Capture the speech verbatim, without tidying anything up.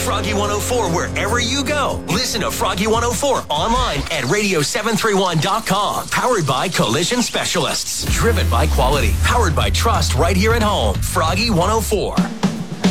Froggy one oh four wherever you go. Listen to Froggy one oh four online at radio seven thirty-one dot com. Powered by Collision Specialists. Driven by quality. Powered by trust right here at home. Froggy one oh four.